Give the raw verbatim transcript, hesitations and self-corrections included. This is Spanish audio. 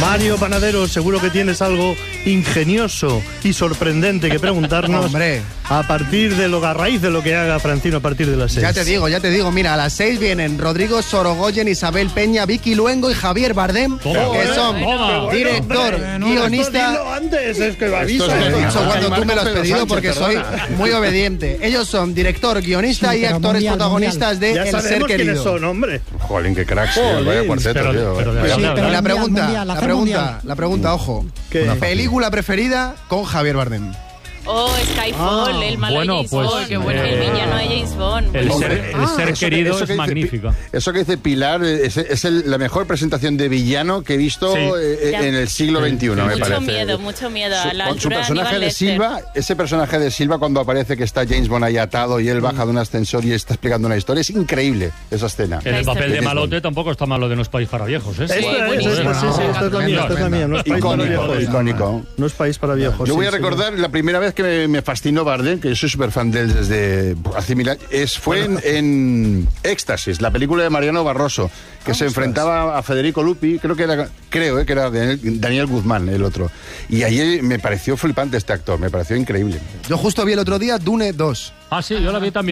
Mario Panadero, seguro que tienes algo ingenioso y sorprendente que preguntarnos. Hombre. A partir de lo, a raíz de lo que haga Francino a partir de las seis. Ya te digo, ya te digo. Mira, a las seis vienen Rodrigo Sorogoyen, Isabel Peña, Vicky Luengo y Javier Bardem, Toma, que eh, son toma. director, Bueno, guionista... Esto dilo antes, es que me avisas. Te lo he dicho cuando tú me lo has Pedro pedido Sánchez, porque soy perdona. muy obediente. Ellos son director, guionista Sí, y pero actores mundial, protagonistas de Ya El Ser sabemos quiénes Querido. son, hombre. Jolín, qué cracks, tío. Jolín, Vaya cuarteto, pero- tío. pero de Vaya. verdad. Y pero la mundial, pregunta, mundial, la hacer pregunta, mundial. la pregunta, ojo. ¿Qué? Película preferida con Javier Bardem. Oh, Skyfall, el malo bueno, de James pues, Bond. Qué bueno, eh, el villano de James Bond. El Bueno, ser, el Ah, ser eso- querido eso que es dice magnífico. Pi- Eso que dice Pilar es, es el- la mejor presentación de villano que he visto Sí. eh, Ya. en el siglo veintiuno, me mucho parece. miedo, mucho miedo. Su- A la con su altura de personaje Aníbal de Lecter. Silva, ese personaje de Silva cuando aparece que está James Bond ahí atado y él baja de un ascensor y está explicando una historia, es increíble esa escena. En el La papel de historia. malote tampoco está malo de No es país para viejos, ¿eh? Esta es, buenísimo. esta, sí, sí, esta es la mía, esta es la mía. No es país para Icónico, viejos. icónico. No es país para viejos. Yo voy sí, a recordar la primera vez que me, me fascinó Bardem, que yo soy súper fan de él desde hace mil años, es, fue en, en Éxtasis, la película de Mariano Barroso, que se enfrentaba a Federico Lupi, creo que era, creo eh, que era Daniel, Daniel Guzmán, el otro. Y ahí me pareció flipante este actor, me pareció increíble. Yo justo vi el otro día Dune dos. Ah, sí, yo la vi también.